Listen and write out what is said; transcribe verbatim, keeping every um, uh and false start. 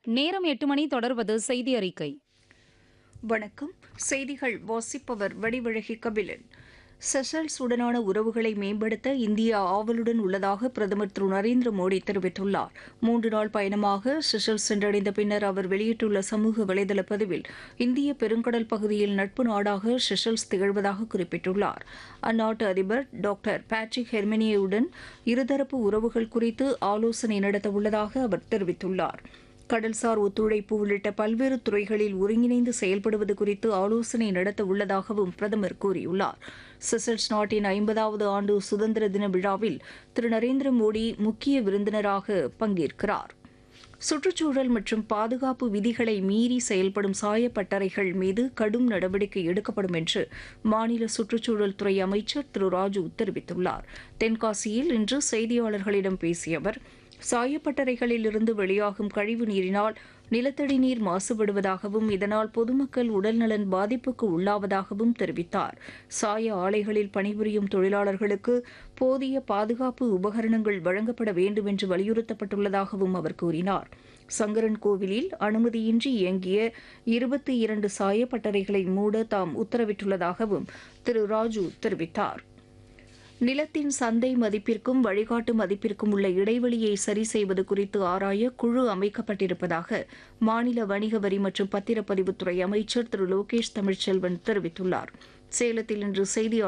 நேரம் எட்டு மணி தொடர்வது செய்தி அறிக்கை. வணக்கம். செய்திகள் வாசிப்பவர் வடிவழகி கபிலன். செஷல்ஸ் உடனான உறவுகளை மேம்படுத்த இந்தியா ஆவலுடன் உள்ளதாக பிரதமர் திரு நரேந்திர மோடி தெரிவித்துள்ளார். மூன்று நாள் பயணமாக செஷல்ஸ் சென்றடைந்த பின்னர் அவர் வெளியிட்டுள்ள சமூக வலைதள பதிவில் இந்திய பெருங்கடல் பகுதியில் நட்பு நாடாக செஷல்ஸ் திகழ்வதாக குறிப்பிட்டுள்ளார். அந்நாட்டு அதிபர் டாக்டர் பேட்ரிக் ஹெர்மினியுடன் இருதரப்பு உறவுகள் குறித்து ஆலோசனை நடத்த உள்ளதாக அவர் தெரிவித்துள்ளார். கடல்சார் ஒத்துழைப்பு உள்ளிட்ட பல்வேறு துறைகளில் ஒருங்கிணைந்து செயல்படுவது குறித்து ஆலோசனை நடத்த உள்ளதாகவும் பிரதமர் கூறியுள்ளார். செசல்ஸ் நாட்டின் ஐம்பதாவது ஆண்டு சுதந்திர தின விழாவில் திரு நரேந்திர மோடி முக்கிய விருந்தினராக பங்கேற்கிறார். சுற்றுச்சூழல் மற்றும் பாதுகாப்பு விதிகளை மீறி செயல்படும் சாயப்பட்டறைகள் மீது கடும் நடவடிக்கை எடுக்கப்படும் என்று மாநில சுற்றுச்சூழல் துறை அமைச்சர் திரு ராஜு தெரிவித்துள்ளார். தென்காசியில் இன்று செய்தியாளர்களிடம் பேசிய அவர், சாயப்பட்டறைகளில் இருந்து வெளியாகும் கழிவு நீரினால் நிலத்தடி நீர் மாசுபடுவதாகவும் இதனால் பொதுமக்கள் உடல்நலன் பாதிப்புக்கு உள்ளாவதாகவும் தெரிவித்தார். சாய ஆலைகளில் பணிபுரியும் தொழிலாளர்களுக்கு போதிய பாதுகாப்பு உபகரணங்கள் வழங்கப்பட வேண்டும் என்று வலியுறுத்தப்பட்டுள்ளதாகவும் அவர் கூறினார். சங்கரன் கோவிலில் அனுமதியின்றி இயங்கிய இருபத்தி இரண்டு சாயப்பட்டறைகளை மூட தாம் உத்தரவிட்டுள்ளதாகவும் திரு ராஜு தெரிவித்தார். நிலத்தின் சந்தை மதிப்பிற்கும் வழிகாட்டு மதிப்பிற்கும் உள்ள இடைவெளியை சரி செய்வது குறித்து ஆராய குழு அமைக்கப்பட்டிருப்பதாக மாநில வணிக வரி மற்றும் பத்திரப்பதிவுத்துறை அமைச்சர் திரு லோகேஷ் தமிழ்ச்செல்வன் தெரிவித்துள்ளார். சேலத்தில் இன்று செய்தியாளர்